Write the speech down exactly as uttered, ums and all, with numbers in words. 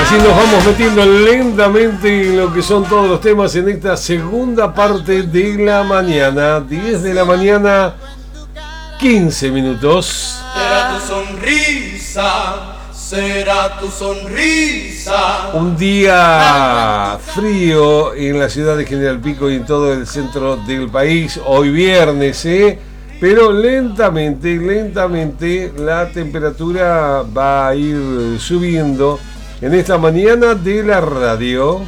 así nos vamos metiendo lentamente en lo que son todos los temas en esta segunda parte de la mañana. diez de la mañana, quince minutos. Será tu sonrisa, será tu sonrisa. Un día frío en la ciudad de General Pico y en todo el centro del país. Hoy viernes, ¿eh? Pero lentamente, lentamente la temperatura va a ir subiendo en esta mañana de la radio.